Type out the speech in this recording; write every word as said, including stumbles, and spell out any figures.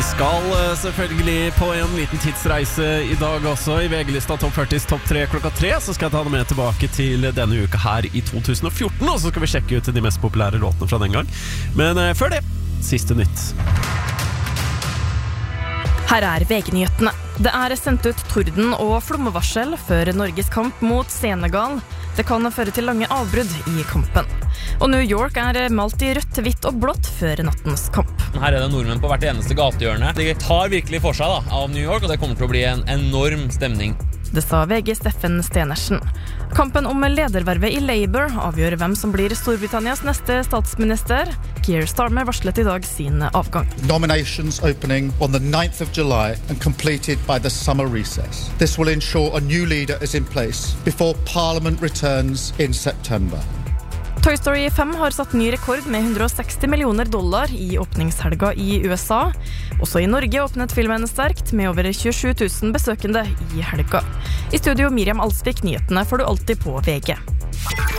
Skal selvfølgelig på en liten tidsreise i dag også. I V G-lista Topp førtis Topp tre klokka tre. Så skal jeg ta det med tilbake til denne uka her i to tusen og fjorten. Og så skal vi sjekke ut de mest populære låtene fra den gang. Men eh, før det, siste nytt. Her er V G-nyhetene. Det er sendt ut torden og flommevarsel før Norges kamp mot Senegal. Det kan føre til lange avbrudd i kampen. Og New York er malt i rødt, hvitt og blått før nattens kamp. Her er det nordmenn på hvert eneste gatehjørne. De tar virkelig for seg da, av New York, og det kommer til å bli en enorm stemning. Det sa V G Steffen Stenersen. Kampen om ledervervet i Labour avgjør hvem som blir Storbritannias neste statsminister. Keir Starmer varslet i dag sin avgang. Nominations opening on the ninth of July and completed by the summer recess. This will ensure a new leader is in place before Parliament returns in September. Toy Story fem har satt ny rekord med hundre og seksti millioner dollar i åpningshelga i U S A. Også i Norge åpnet filmen sterkt med over tjuesju tusen besøkende i helga. I studio Miriam Alsvik, nyhetene får du alltid på V G.